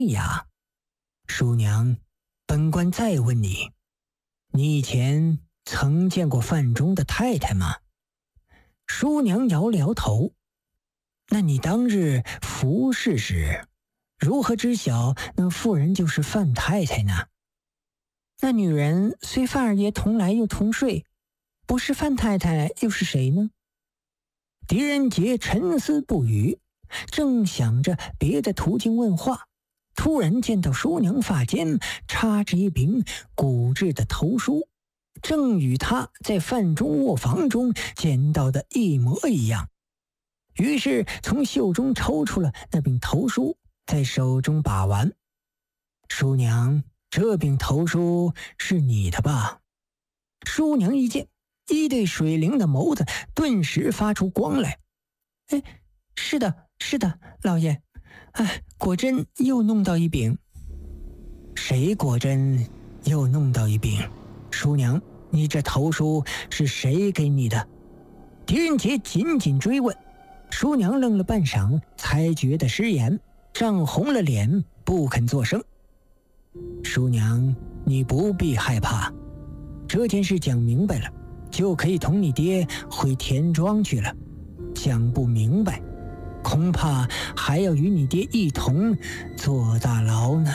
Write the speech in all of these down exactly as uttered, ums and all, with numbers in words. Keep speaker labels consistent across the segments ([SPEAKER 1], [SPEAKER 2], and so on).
[SPEAKER 1] 呀，叔娘，本官再问你，你以前曾见过范中的太太吗？叔娘摇了摇头。那你当日服侍时，如何知晓那妇人就是范太太呢？那女人虽范二爷同来又同睡，不是范太太又是谁呢？狄仁杰沉思不语，正想着别的途径问话，突然见到叔娘发间插着一柄骨质的头梳，正与他在范中卧房中见到的一模一样。于是从袖中抽出了那柄头梳，在手中把玩。叔娘，这柄头梳是你的吧？叔娘一见，一对水灵的眸子顿时发出光来。哎，是的，是的，老爷。哎，果真又弄到一柄。谁果真又弄到一柄？叔娘，你这头梳是谁给你的？狄仁杰紧紧追问。叔娘愣了半晌，才觉得失言，涨红了脸，不肯作声。叔娘，你不必害怕，这件事讲明白了，就可以同你爹回田庄去了。讲不明白，恐怕还要与你爹一同坐大牢呢。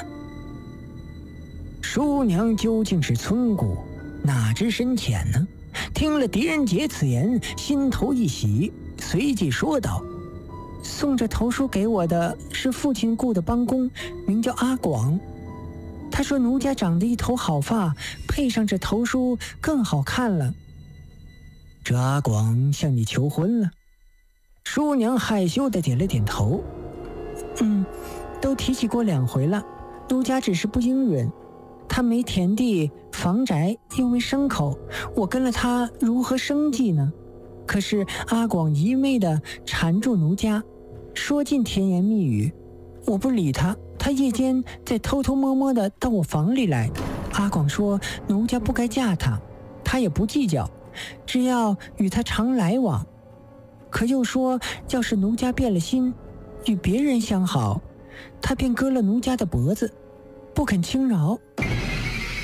[SPEAKER 1] 叔娘究竟是村姑，哪知深浅呢？听了狄仁杰此言，心头一喜，随即说道：送这头梳给我的是父亲雇的帮工，名叫阿广。他说奴家长得一头好发，配上这头梳更好看了。这阿广向你求婚了？叔娘害羞地点了点头。嗯，都提起过两回了，奴家只是不应允。他没田地房宅，又没牲口，我跟了他如何生计呢？可是阿广一味地缠住奴家，说尽甜言蜜语，我不理他，他夜间再偷偷摸摸地到我房里来。阿广说奴家不该嫁他，他也不计较，只要与他常来往。可又说要是奴家变了心，与别人相好，他便割了奴家的脖子，不肯轻饶。